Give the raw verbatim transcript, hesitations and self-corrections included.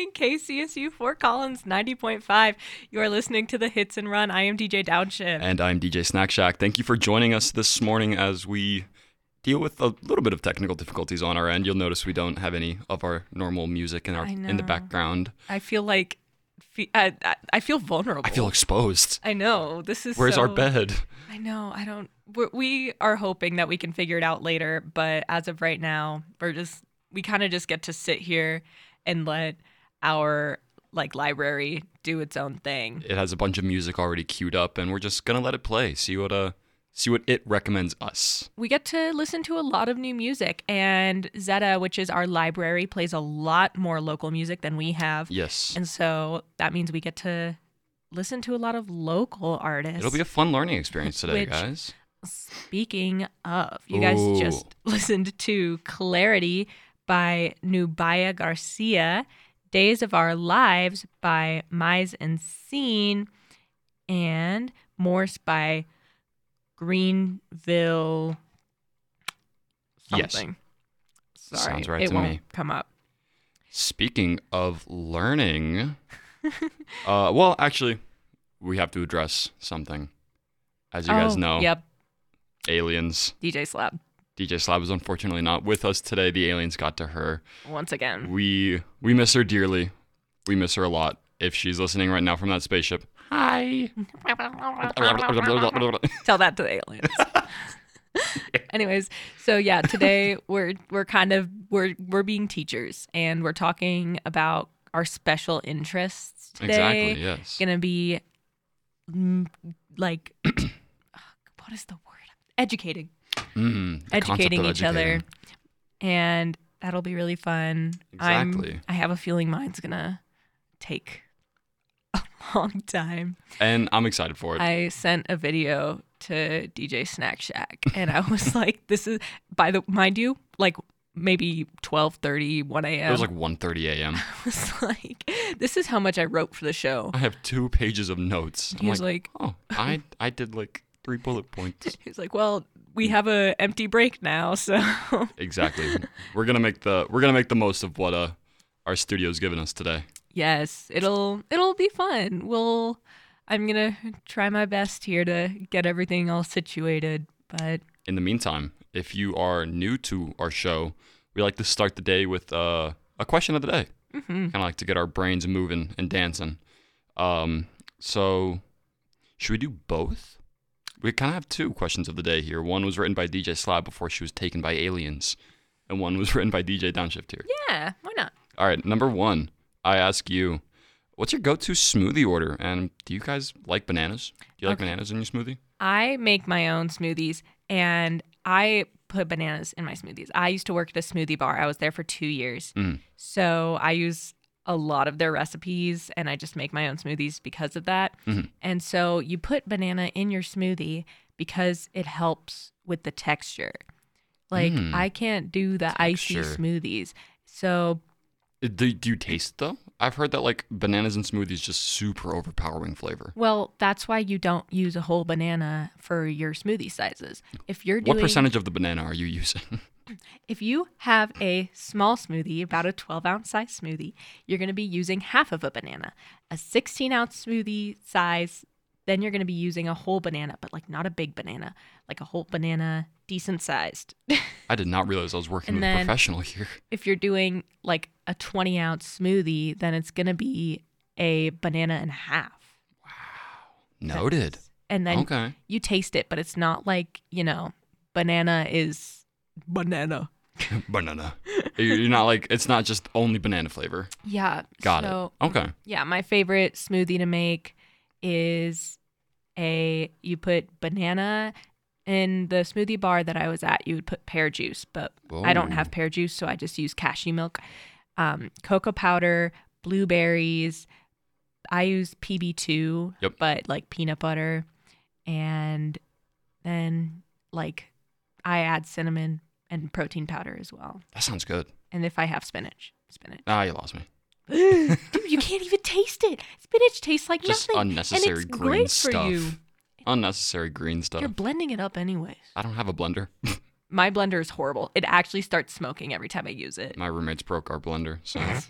morning, K C S U Fort Collins ninety point five. You are listening to the Hits and Run. I am D J Downshift. And I'm D J Snack Shack. Thank you for joining us this morning as we deal with a little bit of technical difficulties on our end. You'll notice we don't have any of our normal music in our in the background. I feel like I, I feel vulnerable. I feel exposed. I know. This is Where's so, our bed? I know. I don't. We're, we are hoping that we can figure it out later, but as of right now, we're just we kind of just get to sit here and let our like library do its own thing. It has a bunch of music already queued up, and we're just gonna let it play. See what uh see what it recommends us. We get to listen to a lot of new music, and Zeta, which is our library, plays a lot more local music than we have. Yes. And so that means we get to listen to a lot of local artists. It'll be a fun learning experience today, which, guys. Speaking of, you guys Ooh. just listened to Clarity by Nubia Garcia, Days of Our Lives by Mize and Scene, and Morse by Greenville something. Yes. Sorry, Sounds right it to won't me. come up. Speaking of learning, uh, well, actually, we have to address something. As you oh, guys know, Yep, aliens. D J Slab. D J Slab is unfortunately not with us today. The aliens got to her. Once again. We we miss her dearly. We miss her a lot. If she's listening right now from that spaceship, hi. Tell that to the aliens. Anyways, so yeah, today we're we're kind of we're we're being teachers, and we're talking about our special interests today. Exactly. Yes. Gonna be mm, like what is the word? Educating. Mm, the concept educating of each other. educating. And that'll be really fun. Exactly. I'm, I have a feeling mine's gonna take a long time. And I'm excited for it. I sent a video to D J Snack Shack, and I was like, this is, by the, mind you, like maybe twelve thirty, one a.m. It was like one thirty a.m. I was like, this is how much I wrote for the show. I have two pages of notes. He I'm was like, oh, I I did like three bullet points. He was like, well, we have a empty break now, so. Exactly. We're gonna make the we're gonna make the most of what uh our studio's given us today. Yes, it'll it'll be fun. We'll I'm gonna try my best here to get everything all situated, but In the meantime, if you are new to our show, we like to start the day with uh, a question of the day. mm-hmm. Kind of like to get our brains moving and dancing. Um, so, should we do both? We kind of have two questions of the day here. One was written by D J Slab before she was taken by aliens, and one was written by D J Downshift here. Yeah, why not? All right, number one, I ask you, what's your go-to smoothie order? And do you guys like bananas? Do you like Okay. bananas in your smoothie? I make my own smoothies, and I put bananas in my smoothies. I used to work at a smoothie bar. I was there for two years. Mm. So I use a lot of their recipes, and I just make my own smoothies because of that. Mhm. And so you put banana in your smoothie because it helps with the texture. Like, Mm. I can't do the icy Texture. smoothies. So Uh, Do, do you taste it, though? I've heard that like bananas and smoothies just super overpowering flavor. Well, that's why you don't use a whole banana for your smoothie sizes. If you're doing, What percentage of the banana are you using? if you have a small smoothie, about a twelve ounce size smoothie, you're going to be using half of a banana. A sixteen ounce smoothie size, then you're going to be using a whole banana, but like not a big banana, like a whole banana, decent sized. I did not realize I was working And with a then- professional here. If you're doing like a twenty ounce smoothie, then it's going to be a banana and a half. Noted. And then Okay. you taste it, but it's not like, you know, banana is banana. Banana. You're you're not like, it's not just only banana flavor. Yeah. Got so, it. Okay. Yeah, my favorite smoothie to make is a you put banana in the smoothie bar that I was at. You would put pear juice, but I don't Whoa. have pear juice, so I just use cashew milk, um, cocoa powder, blueberries. I use P B two, Yep. but like peanut butter, and then like I add cinnamon and protein powder as well. That sounds good. And if I have spinach, spinach. Ah, you lost me. Dude, you can't even taste it. Spinach tastes like Just nothing. unnecessary and it's green great stuff. for you. Unnecessary green stuff. You're blending it up anyways. I don't have a blender. My blender is horrible. It actually starts smoking every time I use it. My roommates broke our blender, so